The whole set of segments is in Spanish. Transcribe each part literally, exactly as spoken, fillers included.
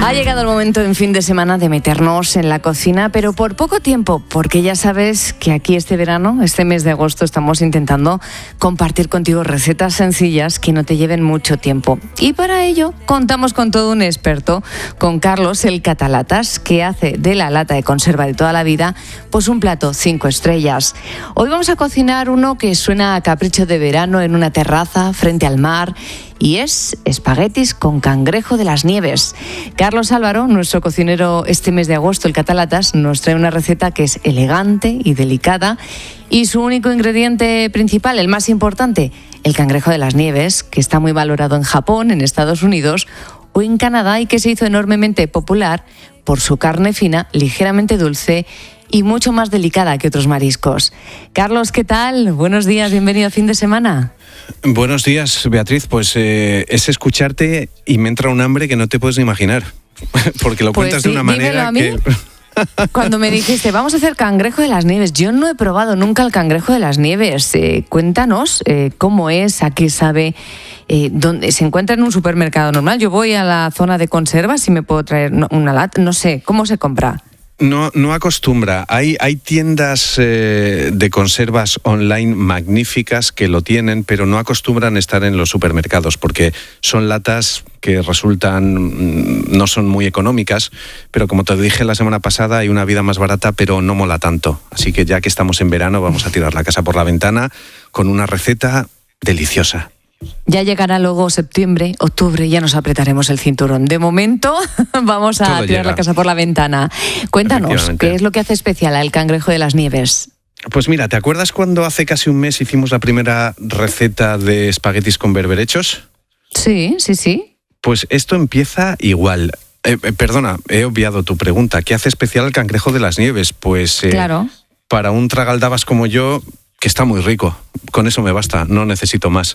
Ha llegado el momento en fin de semana de meternos en la cocina, pero por poco tiempo, porque ya sabes que aquí este verano, este mes de agosto, estamos intentando compartir contigo recetas sencillas que no te lleven mucho tiempo. Y para ello contamos con todo un experto, con Carlos el Catalatas, que hace de la lata de conserva de toda la vida pues un plato cinco estrellas. Hoy vamos a cocinar uno que suena a capricho de verano en una terraza frente al mar, y es espaguetis con cangrejo de las nieves. Carlos Álvaro, nuestro cocinero este mes de agosto, el Catalatas, nos trae una receta que es elegante y delicada, y su único ingrediente principal, el más importante, el cangrejo de las nieves, que está muy valorado en Japón, en Estados Unidos o en Canadá, y que se hizo enormemente popular por su carne fina, ligeramente dulce y mucho más delicada que otros mariscos. Carlos, ¿qué tal? Buenos días, bienvenido a fin de semana. Buenos días, Beatriz. Pues eh, es escucharte y me entra un hambre que no te puedes ni imaginar, porque lo pues cuentas sí, de una manera a mí. que... Cuando me dijiste, vamos a hacer cangrejo de las nieves, yo no he probado nunca el cangrejo de las nieves. Eh, cuéntanos eh, cómo es, a qué sabe, eh, dónde se encuentra en un supermercado normal. Yo voy a la zona de conservas y me puedo traer una lata, no sé, ¿cómo se compra? No, no acostumbra. Hay, hay tiendas eh, de conservas online magníficas que lo tienen, pero no acostumbran estar en los supermercados porque son latas que resultan, no son muy económicas, pero como te dije la semana pasada, hay una vida más barata, pero no mola tanto. Así que ya que estamos en verano, vamos a tirar la casa por la ventana con una receta deliciosa. Ya llegará luego septiembre, octubre, ya nos apretaremos el cinturón. De momento vamos a Todo tirar llega. la casa por la ventana. Cuéntanos, ¿qué es lo que hace especial al cangrejo de las nieves? Pues mira, ¿te acuerdas cuando hace casi un mes hicimos la primera receta de espaguetis con berberechos? Sí, sí, sí. Pues esto empieza igual. Eh, eh, perdona, he obviado tu pregunta. ¿Qué hace especial el cangrejo de las nieves? Pues eh, claro. Para un tragaldabas como yo, que está muy rico. Con eso me basta, no necesito más.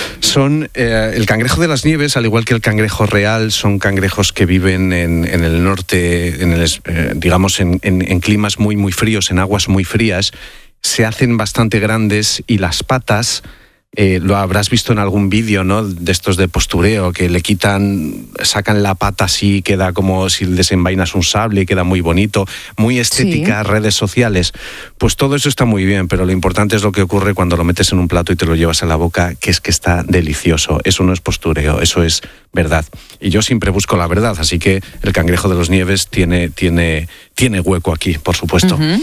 Son eh, el cangrejo de las nieves, al igual que el cangrejo real, son cangrejos que viven en, en el norte, en el, eh, digamos en, en, en climas muy muy fríos, en aguas muy frías. Se hacen bastante grandes y las patas, eh, lo habrás visto en algún vídeo, ¿no? De estos de postureo, que le quitan, sacan la pata así, queda como si desenvainas un sable y queda muy bonito, muy estética, sí. Redes sociales. Pues todo eso está muy bien, pero lo importante es lo que ocurre cuando lo metes en un plato y te lo llevas a la boca, que es que está delicioso. Eso no es postureo, eso es verdad. Y yo siempre busco la verdad, así que el cangrejo de las nieves tiene, tiene, tiene hueco aquí, por supuesto. Uh-huh.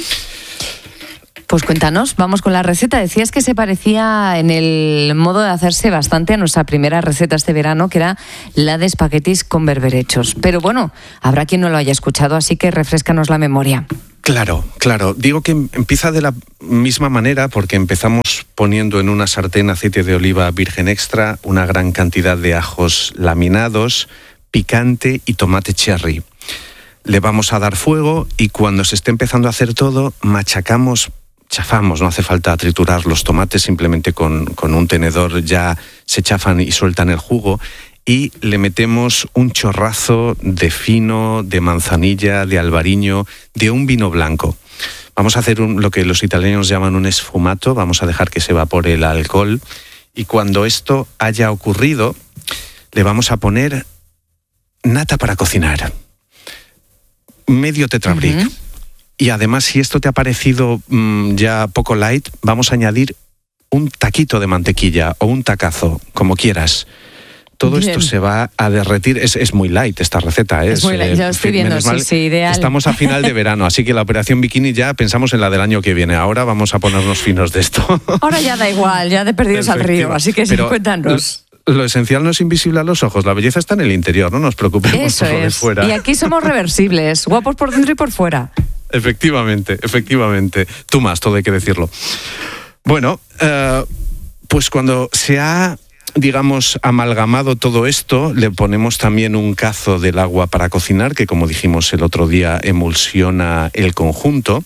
Pues cuéntanos, vamos con la receta. Decías que se parecía en el modo de hacerse bastante a nuestra primera receta este verano, que era la de espaguetis con berberechos. Pero bueno, habrá quien no lo haya escuchado, así que refréscanos la memoria. Claro, claro. Digo que empieza de la misma manera porque empezamos poniendo en una sartén aceite de oliva virgen extra, una gran cantidad de ajos laminados, picante y tomate cherry. Le vamos a dar fuego y cuando se esté empezando a hacer todo, machacamos, chafamos, no hace falta triturar los tomates, simplemente con, con un tenedor ya se chafan y sueltan el jugo, y le metemos un chorrazo de fino, de manzanilla, de albariño, de un vino blanco. Vamos a hacer un, lo que los italianos llaman un sfumato, vamos a dejar que se evapore el alcohol, y cuando esto haya ocurrido, le vamos a poner nata para cocinar, medio tetrabric. Uh-huh. Y además, si esto te ha parecido mmm, ya poco light, vamos a añadir un taquito de mantequilla o un tacazo, como quieras. Todo Bien. Esto se va a derretir. Es, es muy light esta receta. Es, es muy light, eh, ya lo estoy viendo, sí, sí, ideal. Estamos a final de verano, así que la operación bikini ya pensamos en la del año que viene. Ahora vamos a ponernos finos de esto. Ahora ya da igual, ya de perdidos al río, así que sí, cuéntanos. Lo esencial no es invisible a los ojos, la belleza está en el interior, no nos preocupemos Eso por lo de es. fuera. Y aquí somos reversibles, guapos por dentro y por fuera. Efectivamente, efectivamente. Tú más, todo hay que decirlo. Bueno, eh, pues cuando se ha, digamos, amalgamado todo esto, le ponemos también un cazo del agua para cocinar, que como dijimos el otro día, emulsiona el conjunto.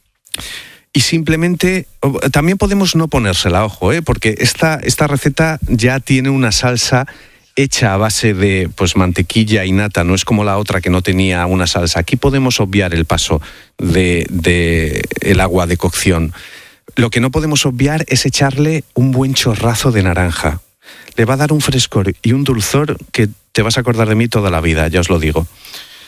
Y simplemente, también podemos no ponérsela, ojo, ¿eh? Porque esta, esta receta ya tiene una salsa hecha a base de pues mantequilla y nata, no es como la otra que no tenía una salsa. Aquí podemos obviar el paso de, de el agua de cocción. Lo que no podemos obviar es echarle un buen chorrazo de naranja. Le va a dar un frescor y un dulzor que te vas a acordar de mí toda la vida, ya os lo digo.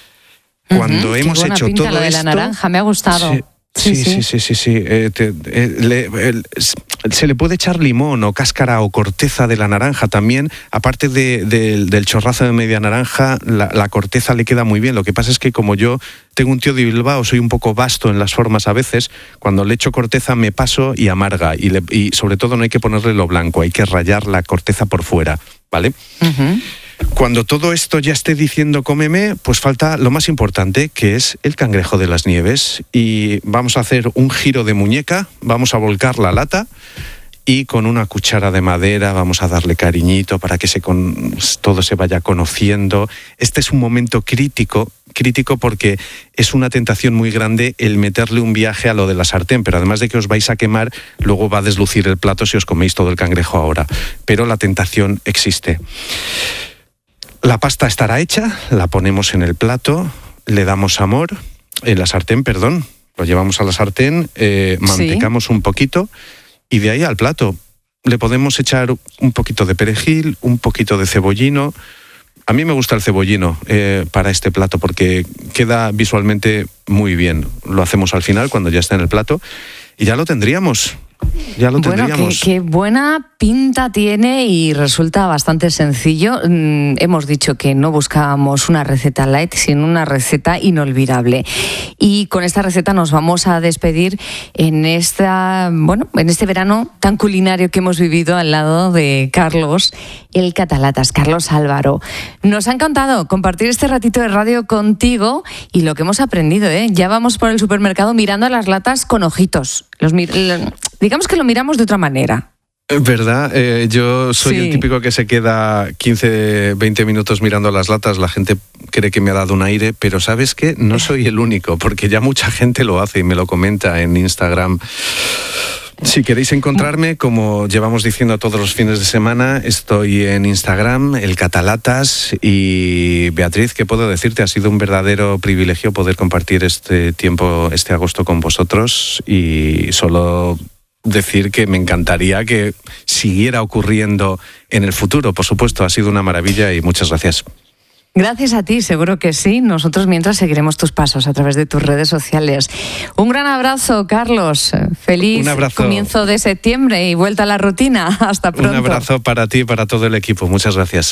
Cuando uh-huh, hemos qué buena hecho pinta todo lo de esto, la naranja, me ha gustado. Sí. Sí, sí, sí, sí, sí. sí. Eh, te, eh, le, el, se le puede echar limón o cáscara o corteza de la naranja también. Aparte de, de, del chorrazo de media naranja, la, la corteza le queda muy bien. Lo que pasa es que como yo tengo un tío de Bilbao, soy un poco vasto en las formas a veces, cuando le echo corteza me paso y amarga. Y, le, y sobre todo no hay que ponerle lo blanco, hay que rallar la corteza por fuera, ¿vale? Uh-huh. Cuando todo esto ya esté diciendo cómeme, pues falta lo más importante, que es el cangrejo de las nieves. Y vamos a hacer un giro de muñeca, vamos a volcar la lata y con una cuchara de madera vamos a darle cariñito para que se con, todo se vaya conociendo. Este es un momento crítico, crítico porque es una tentación muy grande el meterle un viaje a lo de la sartén, pero además de que os vais a quemar, luego va a deslucir el plato si os coméis todo el cangrejo ahora. Pero la tentación existe. La pasta estará hecha, la ponemos en el plato, le damos amor, en la sartén, perdón, lo llevamos a la sartén, eh, mantecamos sí. un poquito y de ahí al plato. Le podemos echar un poquito de perejil, un poquito de cebollino. A mí me gusta el cebollino eh, para este plato porque queda visualmente muy bien. Lo hacemos al final cuando ya está en el plato y ya lo tendríamos. Ya lo tendríamos. Bueno, qué, qué buena pinta tiene y resulta bastante sencillo. Mm, hemos dicho que no buscábamos una receta light, sino una receta inolvidable. Y con esta receta nos vamos a despedir en esta, bueno, en este verano tan culinario que hemos vivido al lado de Carlos, el Catalatas, Carlos Álvaro. Nos ha encantado compartir este ratito de radio contigo y lo que hemos aprendido, ¿eh? Ya vamos por el supermercado mirando las latas con ojitos. Los mir- digamos que lo miramos de otra manera. ¿Verdad? Eh, yo soy sí. el típico que se queda quince, veinte minutos mirando las latas. La gente cree que me ha dado un aire, pero ¿sabes qué? No soy el único, porque ya mucha gente lo hace y me lo comenta en Instagram. Si queréis encontrarme, como llevamos diciendo todos los fines de semana, estoy en Instagram, el Catalatas. Y Beatriz, ¿qué puedo decirte? Ha sido un verdadero privilegio poder compartir este tiempo, este agosto con vosotros, y solo decir que me encantaría que siguiera ocurriendo en el futuro. Por supuesto, ha sido una maravilla y muchas gracias. Gracias a ti, seguro que sí. Nosotros mientras seguiremos tus pasos a través de tus redes sociales. Un gran abrazo, Carlos. Feliz comienzo de septiembre y vuelta a la rutina. Hasta pronto. Un abrazo para ti y para todo el equipo. Muchas gracias.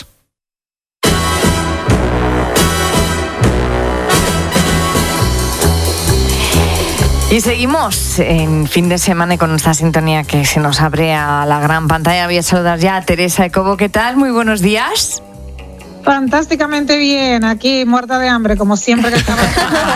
Y seguimos en fin de semana y con esta sintonía que se nos abre a la gran pantalla. Voy a saludar ya a Teresa Ecobo. ¿Qué tal? Muy buenos días. Fantásticamente bien, aquí muerta de hambre, como siempre que estamos.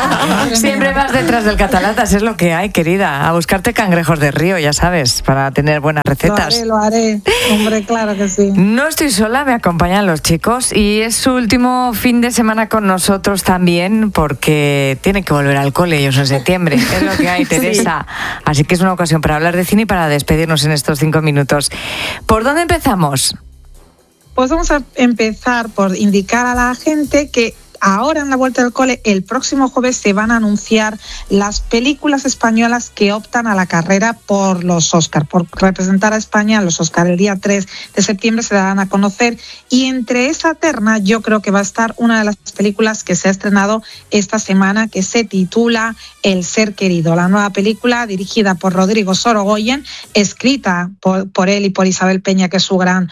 Siempre vas detrás del Catalatas, es lo que hay, querida. A buscarte cangrejos de río, ya sabes, para tener buenas recetas. Lo haré, lo haré. Hombre, claro que sí. No estoy sola, me acompañan los chicos y es su último fin de semana con nosotros también, porque tienen que volver al cole ellos en septiembre. Es lo que hay, Teresa. Sí. Así que es una ocasión para hablar de cine y para despedirnos en estos cinco minutos. ¿Por dónde empezamos? Pues vamos a empezar por indicar a la gente que ahora en la vuelta del cole, el próximo jueves se van a anunciar las películas españolas que optan a la carrera por los Oscar, por representar a España en los Oscar. El día tres de septiembre se darán a conocer y entre esa terna yo creo que va a estar una de las películas que se ha estrenado esta semana, que se titula El ser querido, la nueva película dirigida por Rodrigo Sorogoyen, escrita por, por él y por Isabel Peña, que es su gran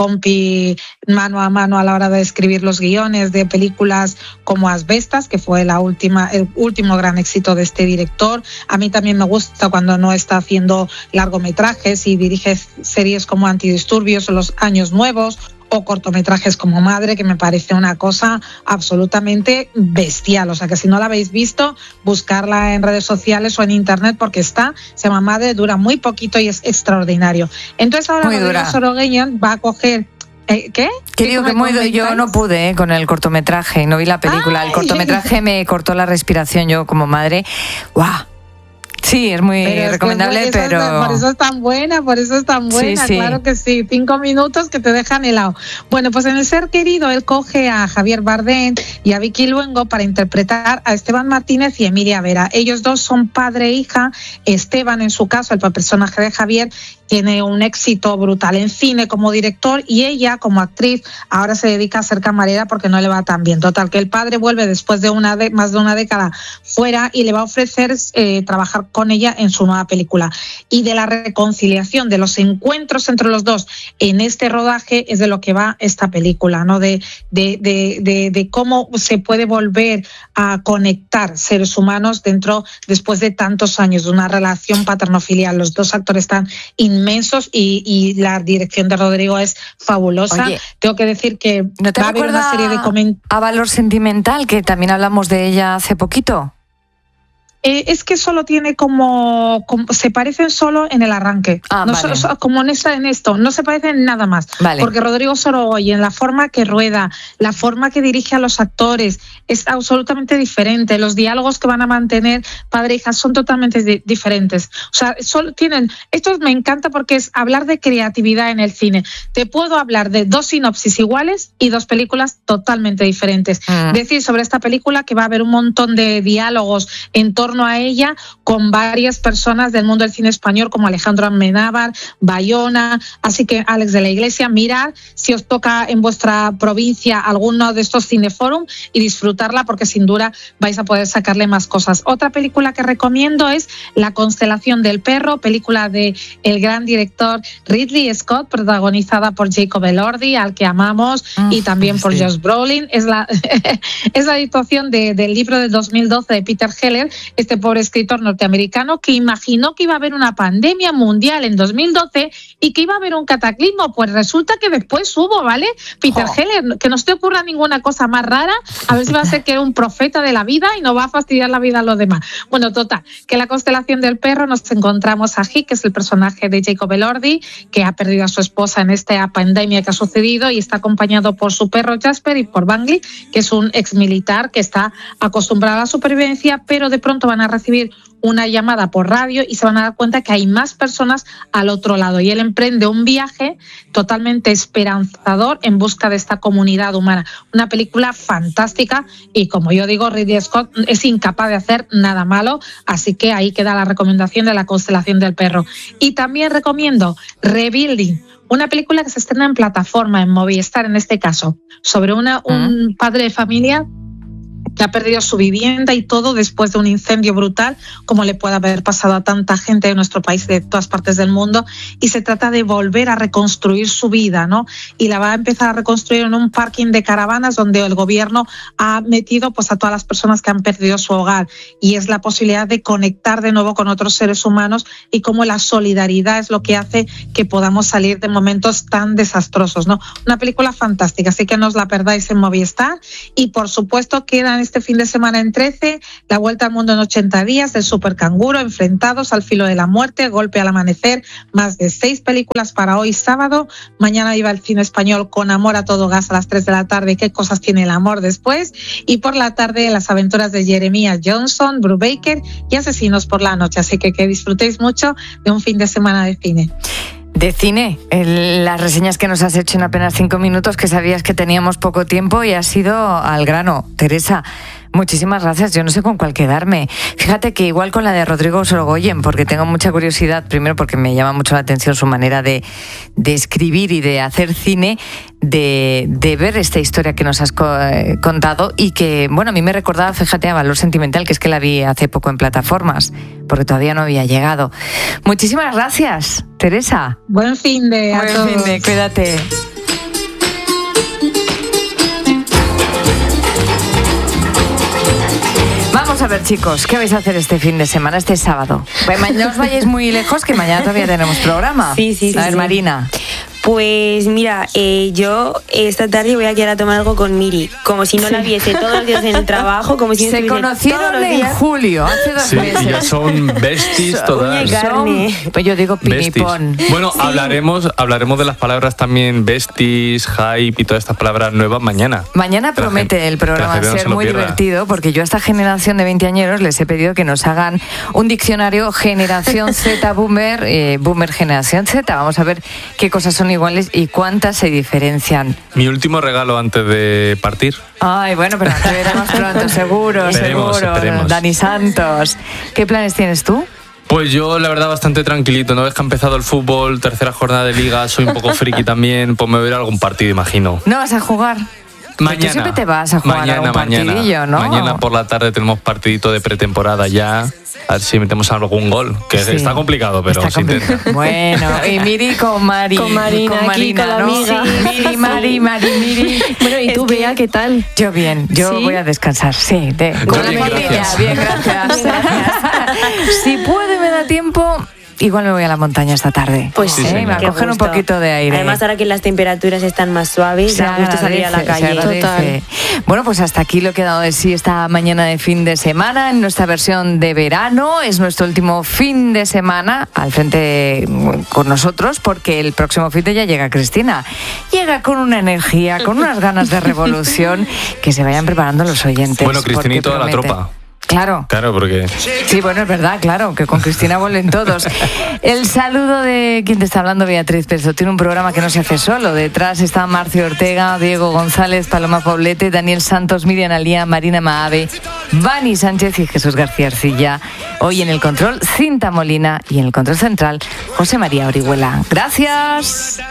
compi mano a mano a la hora de escribir los guiones de películas como Asbestas, que fue la última, el último gran éxito de este director. A mí también me gusta cuando no está haciendo largometrajes y dirige series como Antidisturbios o Los Años Nuevos, o cortometrajes como Madre, que me parece una cosa absolutamente bestial. O sea que si no la habéis visto, buscarla en redes sociales o en internet, porque está, se llama Madre, dura muy poquito y es extraordinario. Entonces ahora Rodrigo Sorogoyen va a coger... ¿Eh, ¿Qué? Que digo que muy, yo no pude eh, con el cortometraje, no vi la película. Ay. El cortometraje me cortó la respiración yo como madre. ¡Guau! Sí, es muy pero recomendable, es que pero... Es, por eso es tan buena, por eso es tan buena, sí, sí. Claro que sí. Cinco minutos que te dejan helado. Bueno, pues en El ser querido, él coge a Javier Bardem y a Vicky Luengo para interpretar a Esteban Martínez y Emilia Vera. Ellos dos son padre e hija. Esteban, en su caso, el personaje de Javier, tiene un éxito brutal en cine como director y ella como actriz ahora se dedica a ser camarera porque no le va tan bien. Total, que el padre vuelve después de una de, más de una década fuera y le va a ofrecer eh, trabajar con ella en su nueva película. Y de la reconciliación, de los encuentros entre los dos en este rodaje es de lo que va esta película, ¿no? De, de, de, de, de cómo se puede volver a conectar seres humanos dentro, después de tantos años de una relación paterno-filial. Los dos actores están inmensos y, y la dirección de Rodrigo es fabulosa. Oye, tengo que decir que ¿no te va a haber una serie de comentarios a Valor Sentimental, que también hablamos de ella hace poquito? Eh, es que solo tiene como, como se parecen solo en el arranque, ah, no vale. solo, como en, esta, en esto, no se parecen nada más, vale. Porque Rodrigo Sorogoyen, la forma que rueda, la forma que dirige a los actores es absolutamente diferente, los diálogos que van a mantener padre e hija son totalmente di- diferentes, o sea, solo tienen, esto me encanta porque es hablar de creatividad en el cine, te puedo hablar de dos sinopsis iguales y dos películas totalmente diferentes, mm. decir sobre esta película que va a haber un montón de diálogos en torno a ella con varias personas del mundo del cine español como Alejandro Amenábar, Bayona, así que Alex de la Iglesia, mirad si os toca en vuestra provincia alguno de estos cineforum y disfrutarla porque sin duda vais a poder sacarle más cosas. Otra película que recomiendo es La constelación del perro, película de el gran director Ridley Scott, protagonizada por Jacob Elordi, al que amamos, oh, y también por sí. Josh Brolin. Es la, es la adaptación de, del libro del dos mil doce de Peter Heller, este pobre escritor norteamericano que imaginó que iba a haber una pandemia mundial en dos mil doce y que iba a haber un cataclismo. Pues resulta que después hubo, ¿vale? Peter oh. Heller, que no se te ocurra ninguna cosa más rara, a ver si va a ser que era un profeta de la vida y no va a fastidiar la vida a los demás. Bueno, total, que La constelación del perro nos encontramos a Hick, que es el personaje de Jacob Elordi, que ha perdido a su esposa en esta pandemia que ha sucedido y está acompañado por su perro Jasper y por Bangley, que es un ex militar que está acostumbrado a la supervivencia, pero de pronto van a recibir una llamada por radio y se van a dar cuenta que hay más personas al otro lado y él emprende un viaje totalmente esperanzador en busca de esta comunidad humana. Una película fantástica y, como yo digo, Ridley Scott es incapaz de hacer nada malo, así que ahí queda la recomendación de La constelación del perro. Y también recomiendo Rebuilding, una película que se estrena en plataforma, en Movistar en este caso, sobre una, un padre de familia que ha perdido su vivienda y todo después de un incendio brutal, como le puede haber pasado a tanta gente de nuestro país, de todas partes del mundo, y se trata de volver a reconstruir su vida, ¿no? Y la va a empezar a reconstruir en un parking de caravanas donde el gobierno ha metido pues a todas las personas que han perdido su hogar, y es la posibilidad de conectar de nuevo con otros seres humanos y cómo la solidaridad es lo que hace que podamos salir de momentos tan desastrosos, ¿no? Una película fantástica, así que no os la perdáis en Movistar. Y por supuesto quedan este fin de semana en trece, La vuelta al mundo en ochenta días, El supercanguro, Enfrentados al filo de la muerte, Golpe al amanecer, más de seis películas para hoy sábado. Mañana iba el cine español Con amor a todo gas a las tres de la tarde, Qué cosas tiene el amor después, y por la tarde Las aventuras de Jeremiah Johnson, Brubaker y Asesinos por la noche, así que que disfrutéis mucho de un fin de semana de cine. De cine, el, las reseñas que nos has hecho en apenas cinco minutos, que sabías que teníamos poco tiempo y has ido al grano. Teresa, muchísimas gracias. Yo no sé con cuál quedarme. Fíjate que igual con la de Rodrigo Sorogoyen, porque tengo mucha curiosidad, primero porque me llama mucho la atención su manera de, de escribir y de hacer cine, de, de ver esta historia que nos has co- eh, contado y que, bueno, a mí me recordaba, fíjate, a Valor Sentimental, que es que la vi hace poco en plataformas, porque todavía no había llegado. Muchísimas gracias, Teresa. Buen fin de a Buen todos. fin de, cuídate. Vamos a ver, chicos, ¿qué vais a hacer este fin de semana, este sábado? Pues no os vayáis muy lejos, que mañana todavía tenemos programa. Sí, sí, sí. A ver, sí. Marina. Pues mira, eh, yo esta tarde voy a quedar a tomar algo con Miri, como si no la viese todos los días en el trabajo, como si no Se estuviese todos conocieron los en días. julio, hace dos Sí, meses. y ya son besties Uña y todas. carne. Son- pues yo digo Besties. pinipón. Bueno, Sí. hablaremos, hablaremos de las palabras también besties, hype y todas estas palabras nuevas mañana. Mañana Que la promete gente- el que la programa gente no ser se lo muy pierda. divertido, porque yo a esta generación de veinteañeros les he pedido que nos hagan un diccionario generación Z boomer, eh, boomer generación Z. Vamos a ver qué cosas son iguales y cuántas se diferencian. Mi último regalo antes de partir. Ay, bueno, pero te veremos pronto, seguro, Esperemos, seguro. esperemos. Dani Santos, ¿qué planes tienes tú? Pues yo, la verdad, bastante tranquilito. ¿No ves que ha empezado el fútbol, tercera jornada de liga? Soy un poco friki también. Pues me voy a ir a algún partido, imagino. ¿No vas a jugar? Mañana. Tú siempre te vas a jugar mañana, a algún partidillo, mañana. ¿no? Mañana por la tarde tenemos partidito de pretemporada ya. A ver si metemos algún gol. Que Sí. está complicado, pero Está se complicado. intenta. Bueno, y Miri con Mari. Con Marina, con aquí, con la ¿no? amiga. Sí, Miri, Mari, Mari, Miri. Bueno, ¿y tú, Es que- Bea, qué tal? Yo bien, yo ¿Sí? voy a descansar, sí. De, Yo con la bien, familia. gracias. Bien, gracias. Si puedo y me da tiempo, igual me voy a la montaña esta tarde. Pues Sí, ¿eh? señor. Me a Qué coger un gusto. poquito de aire. Además, ahora que las temperaturas están más suaves, Se da gusto salir a la agradece, se calle. agradece. Bueno, pues hasta aquí lo que ha dado de sí esta mañana de fin de semana en nuestra versión de verano. Es nuestro último fin de semana al frente mm, con nosotros, porque el próximo fin de ya llega Cristina. Llega con una energía, con unas ganas de revolución, que se vayan preparando los oyentes. Bueno, Cristina y porque toda la promete. tropa. Claro. Claro, porque... Sí, bueno, es verdad, claro, que con Cristina vuelven todos. El saludo de quien te está hablando, Beatriz Pezo. Tiene un programa que no se hace solo. Detrás está Marcio Ortega, Diego González, Paloma Poblete, Daniel Santos, Miriam Alía, Marina Maave, Vani Sánchez y Jesús García Arcilla. Hoy en el control, Cinta Molina, y en el control central, José María Orihuela. Gracias.